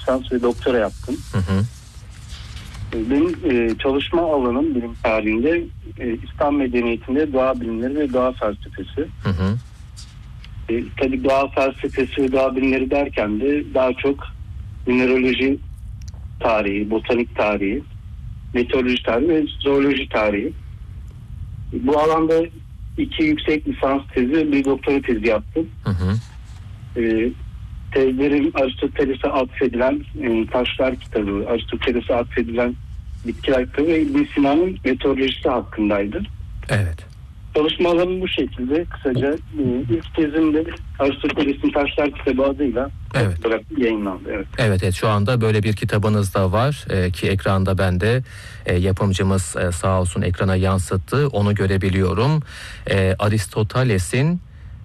lisans ve doktora yaptım. Hı hı. Benim çalışma alanım bilim tarihinde İslam medeniyetinde doğa bilimleri ve doğa felsefesi. Hı hı. Tabii doğa felsefesi ve doğa bilimleri derken de daha çok mineraloji tarihi, botanik tarihi, meteoroloji tarihi ve zooloji tarihi. Bu alanda 2 yüksek lisans tezi, bir doktora tezi yaptım. Hı hı. Tezlerim Aristoteles'e atfedilen Taşlar kitabı, Aristoteles'e atfedilen Bitkiler kitabı ve İbn Sina'nın meteorolojisi hakkındaydı. Evet. Çalışma alanım bu şekilde. Kısaca ilk tezimde Aristoteles'in Taşlar kitabı adıyla yayınlandı. Evet. Evet, şu anda böyle bir kitabınız da var ki ekranda ben de yapımcımız sağ olsun ekrana yansıttı. Onu görebiliyorum. Aristoteles'in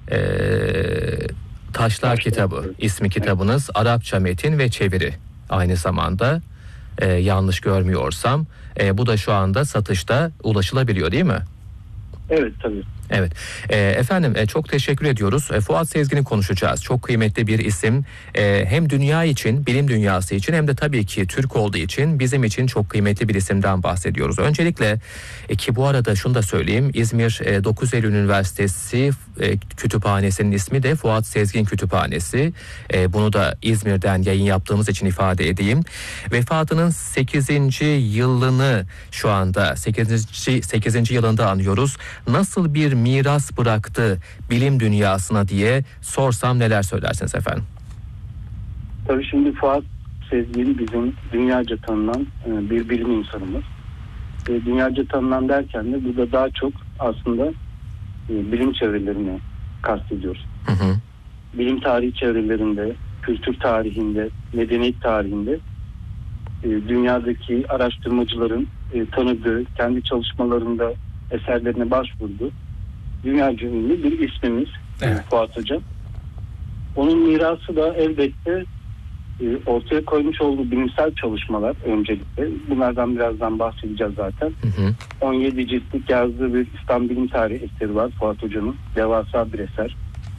Taşlar kitabı ismi kitabınız. Arapça metin ve çeviri aynı zamanda yanlış görmüyorsam. Bu da şu anda satışta ulaşılabiliyor değil mi? Evet tabii. Evet. Efendim çok teşekkür ediyoruz. Fuat Sezgin'i konuşacağız. Çok kıymetli bir isim. Hem dünya için, bilim dünyası için hem de tabii ki Türk olduğu için bizim için çok kıymetli bir isimden bahsediyoruz. Öncelikle ki bu arada şunu da söyleyeyim. İzmir 9 Eylül Üniversitesi kütüphanesinin ismi de Fuat Sezgin Kütüphanesi. Bunu da İzmir'den yayın yaptığımız için ifade edeyim. Vefatının 8. yılını şu anda 8. yılında anıyoruz. Nasıl bir miras bıraktı bilim dünyasına diye sorsam neler söylersiniz efendim? Tabii şimdi Fuat Sezgin bizim dünyaca tanınan bir bilim insanımız. Dünyaca tanınan derken de burada daha çok aslında bilim çevrelerini kastediyoruz. Hı hı. Bilim tarihi çevrelerinde, kültür tarihinde, medeniyet tarihinde dünyadaki araştırmacıların tanıdığı, kendi çalışmalarında eserlerine başvurdu. Dünyaca ünlü bir ismimiz Fuat Hocam. Onun mirası da elbette ortaya koymuş olduğu bilimsel çalışmalar öncelikle. Bunlardan birazdan bahsedeceğiz zaten. Hı hı. 17 ciltlik yazdığı bir İslam bilim tarihi eseri var Fuat Hocam'ın. Devasa bir eser.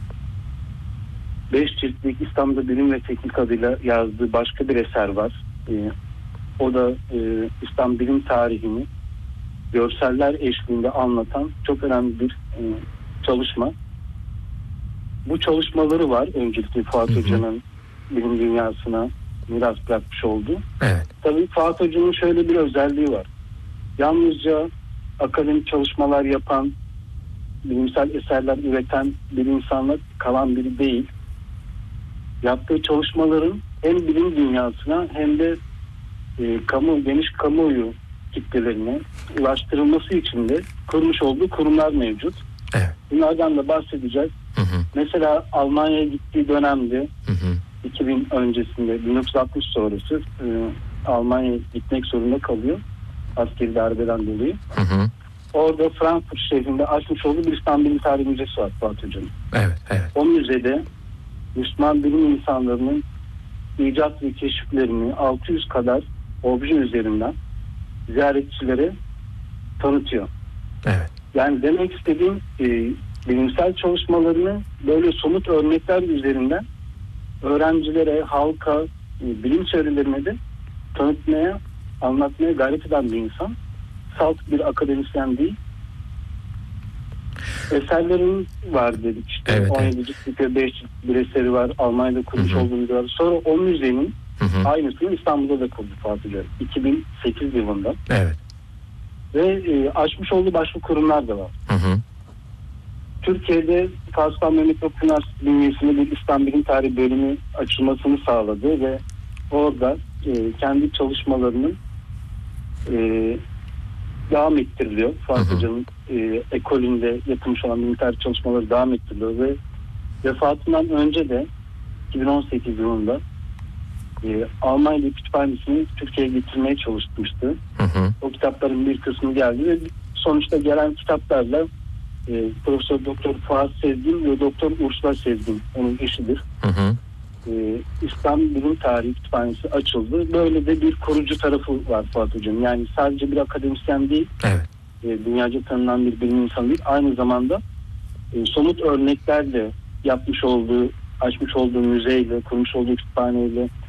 5 ciltlik İslam'da bilim ve teknik adıyla yazdığı başka bir eser var. O da İslam bilim tarihini görseller eşliğinde anlatan çok önemli bir çalışma. Bu çalışmaları var öncelikle Fuat Hoca'nın bilim dünyasına miras bırakmış olduğu. Evet. Tabii Fuat Hoca'nın şöyle bir özelliği var. Yalnızca akademik çalışmalar yapan, bilimsel eserler üreten bir insanla kalan biri değil. Yaptığı çalışmaların hem bilim dünyasına hem de geniş kamuoyu kitlelerine ulaştırılması için de kurmuş olduğu kurumlar mevcut. Evet. Bunlardan da bahsedeceğiz. Hı hı. Mesela Almanya'ya gittiği dönemde Hı hı. 2000 öncesinde 1960 sonrası Almanya'ya gitmek zorunda kalıyor. Askeri darbeden dolayı. Hı hı. Orada Frankfurt şehrinde açmış olduğu bir İslam Bilim Tarihi Müzesi var Fuat Hoca'nın. Evet, evet. O müzede Müslüman bilim insanlarının icat ve keşiflerini 600 kadar obje üzerinden ziyaretçilere tanıtıyor. Evet. Yani demek istediğim bilimsel çalışmalarını böyle somut örnekler üzerinden öğrencilere, halka, bilim çevrelerine de tanıtmaya, anlatmaya gayret eden bir insan. Salt bir akademisyen değil. Eserlerin var dedik işte. Evet, 17 ciltlik ve 5 ciltlik bir eseri var. Almanya'da kurmuş olduğu müze var. Sonra o müzenin aynısını İstanbul'da da kurdu Fuat Hoca. 2008 yılında. Evet. Ve açmış olduğu başka kurumlar da var. Hı hı. Türkiye'de Fatih Sultan Mehmet Paşa Üniversitesi bünyesinde bir İslam Bilim Tarihi bölümü açılmasını sağladı ve orada kendi çalışmalarının devam ettiriliyor. Fuat Hoca'nın ekolünde yapılmış olan bilim tarihi çalışmaları devam ettiriliyor ve vefatından önce de 2018 yılında Almanya kütüphanesini Türkiye'ye getirmeye çalışmıştı. Hı hı. O kitapların bir kısmı geldi ve sonuçta gelen kitaplarla Profesör Doktor Fuat Sezgin ve Doktor Ursula Sezgin onun eşidir. Hı hı. İslam Bilim Tarihi Kütüphanesi açıldı. Böyle de bir kurucu tarafı var Fuat Hocam. Yani sadece bir akademisyen değil, Evet. Dünyaca tanınan bir bilim insanı değil. Aynı zamanda somut örneklerle yapmış olduğu, açmış olduğu müzeyle, kurmuş olduğu kütüphaneyle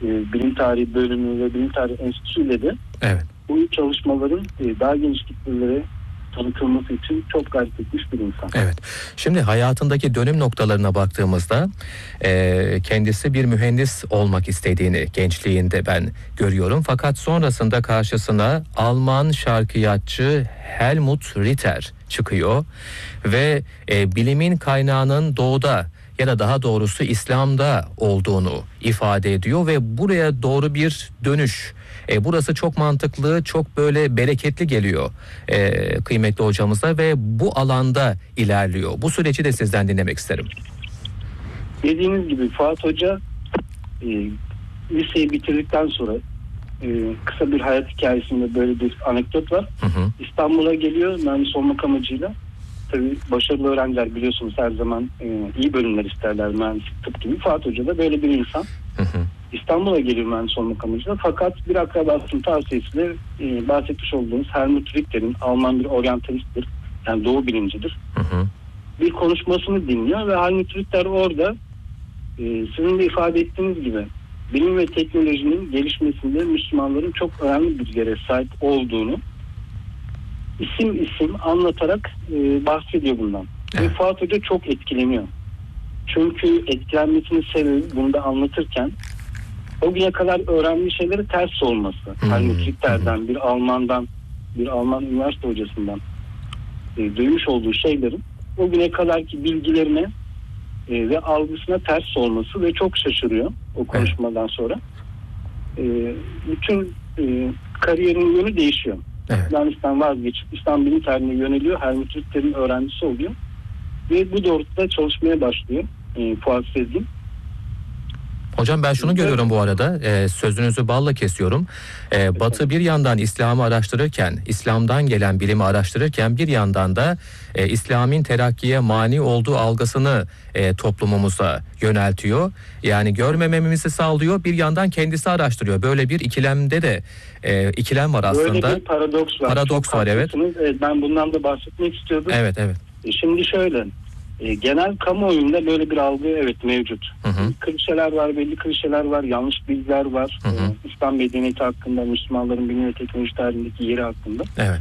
Bilim Tarihi Bölümü ve Bilim Tarihi Enstitüsü'yle de Evet. bu çalışmaların daha geniş kitlelere tanıtılması için çok gayret etmiş bir insan. Evet. Şimdi hayatındaki dönüm noktalarına baktığımızda kendisi bir mühendis olmak istediğini gençliğinde ben görüyorum. Fakat sonrasında karşısına Alman şarkıyatçı Helmut Ritter çıkıyor ve bilimin kaynağının doğuda ya da daha doğrusu İslam'da olduğunu ifade ediyor ve buraya doğru bir dönüş. Burası çok mantıklı, çok böyle bereketli geliyor kıymetli hocamıza ve bu alanda ilerliyor. Bu süreci de sizden dinlemek isterim. Dediğiniz gibi Fuat Hoca liseyi bitirdikten sonra kısa bir hayat hikayesinde böyle bir anekdot var. Hı hı. İstanbul'a geliyor mühendis olmak amacıyla. Tabii başarılı öğrenciler biliyorsunuz her zaman iyi bölümler isterler, mühendislik, tıp gibi. Fuat Hoca da böyle bir insan. Hı hı. İstanbul'a geliyor mühendis olmak amacıyla. Fakat bir akrabasının tavsiyesiyle bahsetmiş olduğunuz Helmut Ritter'in, Alman bir oryantalisttir. Yani doğu bilimcidir. Hı hı. Bir konuşmasını dinliyor ve Helmut Ritter orada sizin de ifade ettiğiniz gibi bilim ve teknolojinin gelişmesinde Müslümanların çok önemli bir yere sahip olduğunu isim isim anlatarak bahsediyor bundan. Evet. Ve Fuat Hoca çok etkileniyor. Çünkü etkilenmesinin sebebi bunu da anlatırken o güne kadar öğrendiği şeyleri ters olması. Helmut Ritter'den, bir Alman üniversite hocasından duymuş olduğu şeylerin o güne kadarki bilgilerine ve algısına ters olması ve çok şaşırıyor o konuşmadan sonra. Bütün kariyerin yönü değişiyor. Evet. İslam'dan vazgeçip İslam bilim tarihine yöneliyor. Helmut Ritter'in öğrencisi oluyor. Ve bu doğrultuda çalışmaya başlıyor Fuat Sezgin. Hocam ben şunu görüyorum bu arada, sözünüzü balla kesiyorum. Batı bir yandan İslam'ı araştırırken, İslam'dan gelen bilimi araştırırken bir yandan da İslam'ın terakkiye mani olduğu algısını toplumumuza yöneltiyor. Yani görmememizi sağlıyor, bir yandan kendisi araştırıyor. Böyle bir ikilemde de ikilem var aslında. Böyle bir paradoks var. Paradoks var, evet. Evet. Ben bundan da bahsetmek istiyordum. Evet, evet. Şimdi şöyle, genel kamuoyunda böyle bir algı evet mevcut. Hı hı. Klişeler var, belli klişeler var, yanlış bilgiler var. Hı hı. İslam medeniyeti hakkında, Müslümanların bilim ve teknoloji tarihindeki yeri hakkında. Evet.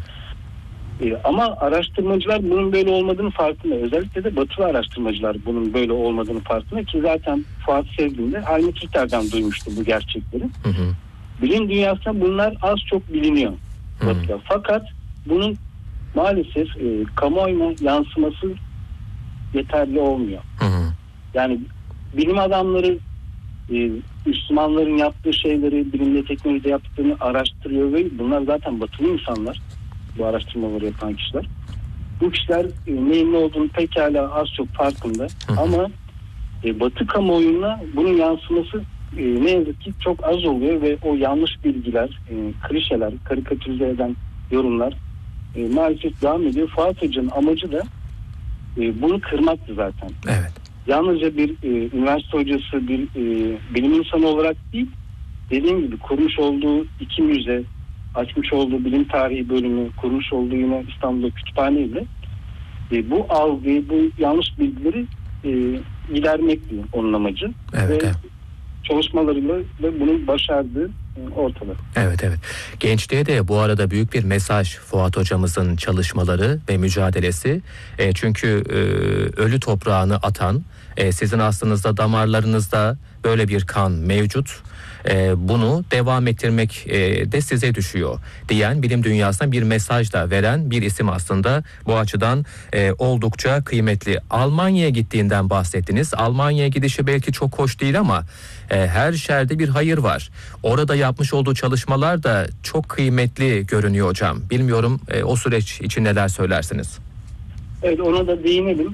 Ama araştırmacılar bunun böyle olmadığını farkında. Özellikle de batılı araştırmacılar bunun böyle olmadığını farkında ki zaten Fuat Sezgin de Helmut Ritter'den duymuştu bu gerçekleri. Hı hı. Bilim dünyasında bunlar az çok biliniyor. Batı'da. Fakat bunun maalesef kamuoyuna yansıması yeterli olmuyor. Hı hı. Yani bilim adamları Müslümanların yaptığı şeyleri, bilimle teknolojide yaptığını araştırıyor ve bunlar zaten batılı insanlar, bu araştırmaları yapan kişiler. Bu kişiler neyin ne olduğunu pekala az çok farkında. Hı hı. Ama batı kamuoyuna bunun yansıması ne yazık ki çok az oluyor ve o yanlış bilgiler, klişeler, karikatürize eden yorumlar maalesef devam ediyor. Fuat Hoca'nın amacı da bunu kırmaktı zaten. Evet. Yalnızca bir üniversite hocası, bir bilim insanı olarak değil, dediğim gibi kurmuş olduğu 2 müze, açmış olduğu bilim tarihi bölümü, kurmuş olduğu yine İstanbul'da kütüphaneyle bu algıyı, bu yanlış bilgileri gidermekti onun amacı. Evet, ve evet. Çalışmalarıyla ve bunu başardığı ortada. Evet, evet. Gençliğe de bu arada büyük bir mesaj Fuat hocamızın çalışmaları ve mücadelesi. Çünkü ölü toprağını atan, sizin aslınızda damarlarınızda böyle bir kan mevcut. Bunu devam ettirmek de size düşüyor diyen, bilim dünyasına bir mesaj da veren bir isim aslında. Bu açıdan oldukça kıymetli. Almanya'ya gittiğinden bahsettiniz. Almanya'ya gidişi belki çok hoş değil ama her şerde bir hayır var. Orada yapmış olduğu çalışmalar da çok kıymetli görünüyor hocam. Bilmiyorum o süreç için neler söylersiniz? Evet, ona da değinelim.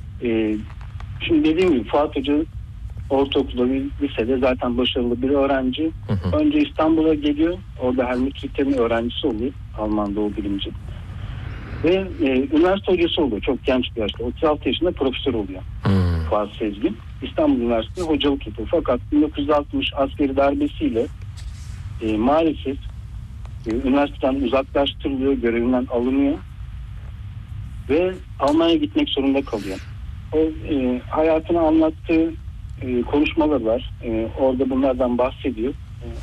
Şimdi dediğim gibi Fuat Hoca ortaokulda bir lisede zaten başarılı bir öğrenci. Hı hı. Önce İstanbul'a geliyor. Orada Helmut Ritter'in öğrencisi oluyor. Alman doğu bilimci. Ve üniversite hocası oluyor. Çok genç bir yaşta. 36 yaşında profesör oluyor. Fuat Sezgin. İstanbul Üniversitesi'nde hocalık yapıyor. Fakat 1960 askeri darbesiyle maalesef üniversiteden uzaklaştırılıyor. Görevinden alınıyor. Ve Almanya'ya gitmek zorunda kalıyor. O hayatını anlattığı konuşmaları var. Orada bunlardan bahsediyor.